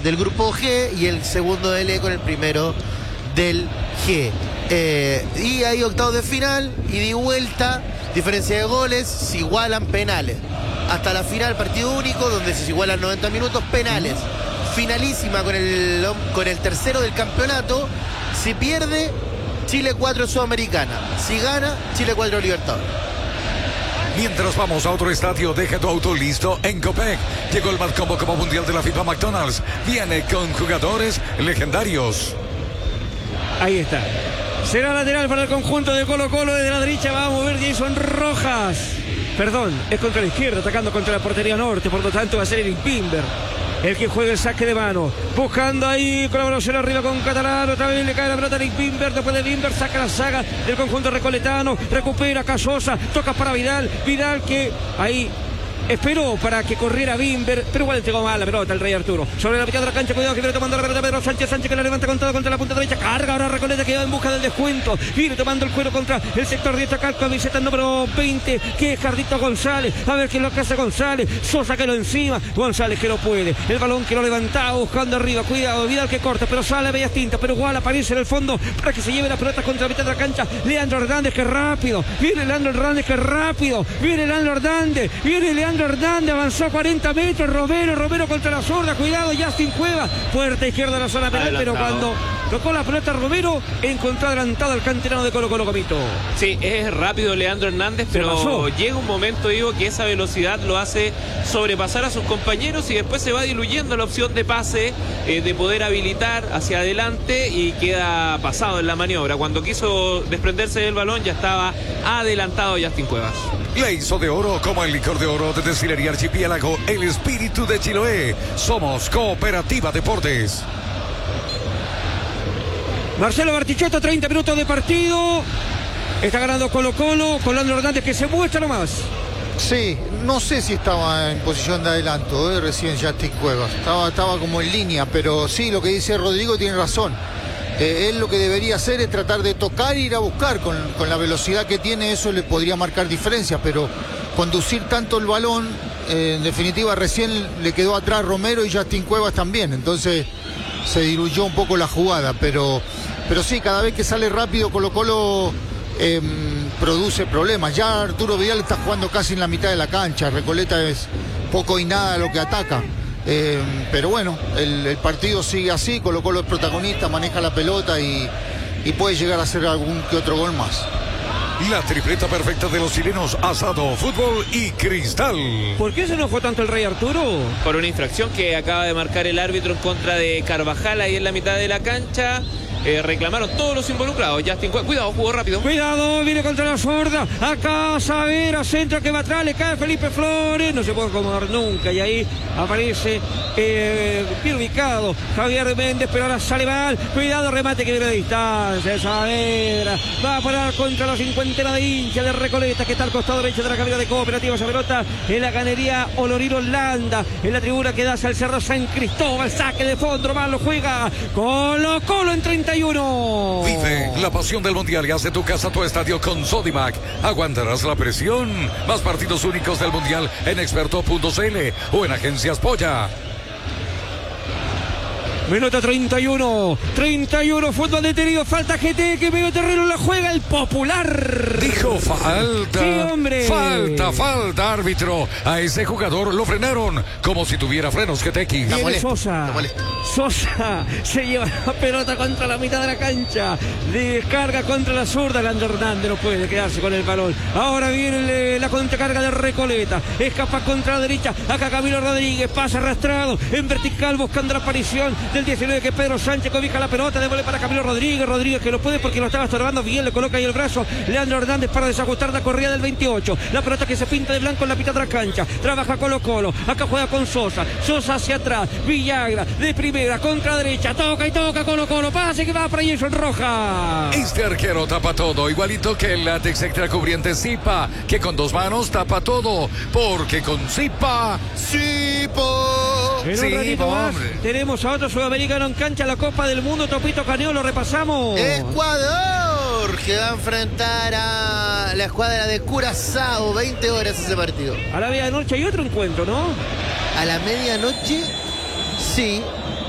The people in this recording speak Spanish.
del grupo G y el segundo del E con el primero del G. Y hay octavos de final, ida y vuelta, diferencia de goles, se igualan penales. Hasta la final, partido único, donde se igualan 90 minutos, penales. Finalísima con el tercero del campeonato. Si pierde, Chile 4 Sudamericana. Si gana, Chile 4 Libertadores. Mientras vamos a otro estadio, deja tu auto listo en Copec. Llegó el Mad Combo Copa Mundial de la FIFA McDonald's. Viene con jugadores legendarios. Ahí está. Será lateral para el conjunto de Colo-Colo. Desde la derecha va a mover Jason Rojas. Perdón, es contra la izquierda, atacando contra la portería norte. Por lo tanto va a ser Eric Bimber el que juega el saque de mano, buscando ahí colaboración arriba con Catalán. Otra vez le cae la pelota a Eric Bimber. Después de Bimber saca la saga del conjunto recoletano, recupera Casosa, toca para Vidal que ahí esperó para que corriera Bimber, pero igual entregó mal la pelota el Rey Arturo. Sobre la mitad de la cancha, cuidado que viene tomando la pelota Pedro Sánchez que la levanta con todo contra la punta derecha. Carga ahora Recoleta, que va en busca del descuento. Viene tomando el cuero contra el sector derecho acá, camiseta número 20, que es Jardito González. A ver qué es lo que hace González. Sosa que lo encima. González que no puede. El balón que lo levantaba buscando arriba. Cuidado, Vidal que corta, pero sale a bellas tintas. Pero igual aparece en el fondo para que se lleve la pelota contra la mitad de la cancha. Leandro Hernández que rápido. Viene Leandro Hernández que rápido. Viene Leandro Hernández. Viene Leandro Hernández. Avanzó 40 metros. Romero contra la zurda. Cuidado, Justin Cueva. Puerta izquierda de la zona penal. Pero cuando tocó la pelota Romero, encontró adelantado al canterano de Colo-Colo, Comito. Sí, es rápido Leandro Hernández, pero llega un momento, digo, que esa velocidad lo hace sobrepasar a sus compañeros y después se va diluyendo la opción de pase, de poder habilitar hacia adelante y queda pasado en la maniobra. Cuando quiso desprenderse del balón ya estaba adelantado Justin Cuevas. Le hizo de oro como el licor de oro de Destilería Archipiélago, el espíritu de Chiloé. Somos Cooperativa Deportes. Marcelo Bartichotto, 30 minutos de partido. Está ganando Colo-Colo con Leandro Hernández que se muestra nomás. Sí, no sé si estaba en posición de adelanto, recién Justin Cuevas. Estaba como en línea, pero sí, lo que dice Rodrigo tiene razón. Él lo que debería hacer es tratar de tocar e ir a buscar. Con la velocidad que tiene, eso le podría marcar diferencias, pero conducir tanto el balón, en definitiva recién le quedó atrás Romero y Justin Cuevas también, entonces se diluyó un poco la jugada, pero sí, cada vez que sale rápido Colo-Colo produce problemas. Ya Arturo Vidal está jugando casi en la mitad de la cancha, Recoleta es poco y nada lo que ataca. Pero bueno, el partido sigue así, Colo-Colo es protagonista, maneja la pelota y puede llegar a hacer algún que otro gol más. La tripleta perfecta de los chilenos: asado, fútbol y cristal. ¿Por qué se enojó tanto el Rey Arturo? Por una infracción que acaba de marcar el árbitro en contra de Carvajal ahí en la mitad de la cancha. Reclamaron todos los involucrados. Justin Cuevas, cuidado, jugó rápido. Cuidado, viene contra la zurda. Acá Savera, centro que va atrás, le cae Felipe Flores. No se puede acomodar nunca. Y ahí aparece bien ubicado Javier Méndez, pero ahora sale mal. Cuidado, remate que viene de distancia. Savera va a parar contra la cincuentena de hinchas de Recoleta, que está al costado derecho de la cabina de Cooperativa. Esa pelota en la ganería Olorino Landa, en la tribuna que da hacia el Cerro San Cristóbal. Saque de fondo, más lo juega Colo-Colo en 30. Vive la pasión del Mundial y hace tu casa tu estadio con Sodimac. Aguantarás la presión. Más partidos únicos del Mundial en experto.cl o en Agencias Polla. Minuto 31, fútbol detenido, falta GT, que medio terreno la juega el Popular. Dijo falta. Sí, hombre. Falta, árbitro. A ese jugador lo frenaron como si tuviera frenos GTX. Sosa se lleva la pelota contra la mitad de la cancha. Descarga contra la zurda. Leandro Hernández no puede quedarse con el balón. Ahora viene la contracarga de Recoleta. Escapa contra la derecha. Acá Camilo Rodríguez pasa arrastrado en vertical buscando la aparición del 19, que Pedro Sánchez cobija la pelota, devuelve para Camilo Rodríguez que lo puede porque lo estaba estorbando bien, le coloca ahí el brazo Leandro Hernández para desajustar la corrida del 28, la pelota que se pinta de blanco en la mitad de la cancha, trabaja Colo-Colo, acá juega con Sosa hacia atrás, Villagra de primera contra derecha, toca Colo-Colo, pase que va para Jason Rojas. Este arquero tapa todo, igualito que el látex extra cubriente Zipa, que con dos manos tapa todo, porque con Zipa, En un ratito más tenemos a otro sudamericano en cancha, la Copa del Mundo, Topito Caneo, lo repasamos. Ecuador, que va a enfrentar a la escuadra de Curazao, 20 horas ese partido. A la medianoche hay otro encuentro, ¿no? A la medianoche, sí,